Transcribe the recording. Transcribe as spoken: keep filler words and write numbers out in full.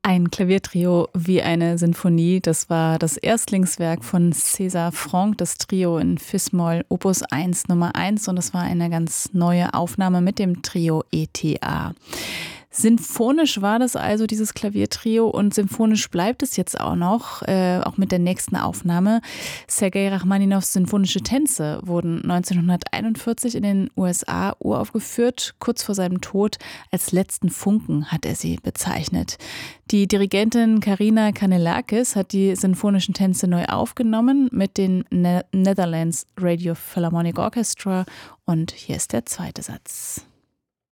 Ein Klaviertrio wie eine Sinfonie, das war das Erstlingswerk von César Franck, das Trio in Fis-Moll, Opus eins Nummer eins, und das war eine ganz neue Aufnahme mit dem Trio E T A. Sinfonisch war das also, dieses Klaviertrio, und symphonisch bleibt es jetzt auch noch, äh, auch mit der nächsten Aufnahme. Sergei Rachmaninows Sinfonische Tänze wurden neunzehnhunderteinundvierzig in den U S A uraufgeführt. Kurz vor seinem Tod als letzten Funken hat er sie bezeichnet. Die Dirigentin Karina Kanellakis hat die Sinfonischen Tänze neu aufgenommen mit den Ne- Netherlands Radio Philharmonic Orchestra, und hier ist der zweite Satz.